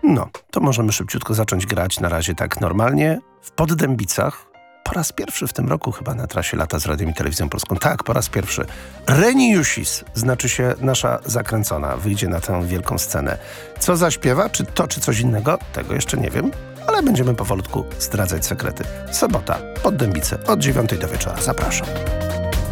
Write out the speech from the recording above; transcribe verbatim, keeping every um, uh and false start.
No, to możemy szybciutko zacząć grać na razie tak normalnie. W Poddębicach po raz pierwszy w tym roku chyba na trasie Lata z Radiem i Telewizją Polską. Tak, po raz pierwszy. Reni Jusis, znaczy się nasza zakręcona, wyjdzie na tę wielką scenę. Co zaśpiewa? Czy to, czy coś innego? Tego jeszcze nie wiem, ale będziemy powolutku zdradzać sekrety. Sobota, Poddębice, od dziewiątej do wieczora. Zapraszam.